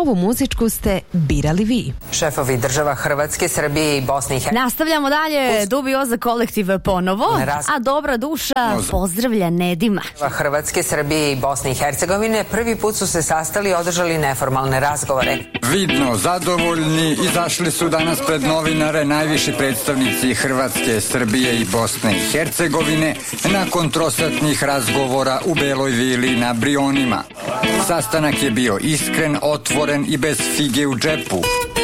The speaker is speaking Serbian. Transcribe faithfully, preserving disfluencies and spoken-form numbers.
ovu muzičku ste birali vi. Šefovi država Hrvatske, Srbije i Bosne i Hercegovine. Nastavljamo dalje, dubioza kolektiv ponovo, a dobra duša pozdravlja Nedima. Hrvatske, Srbije i Bosne i Hercegovine prvi put su se sastali i održali neformalne razgovore. Vidno zadovoljni izašli su danas pred novinare najviši predstavnici Hrvatske, Srbije i Bosne i Hercegovine nakon trosatnih razgovora u Beloj vili na Brionima. Sastanak je bio iskren, otvoren i bez fige u džepu.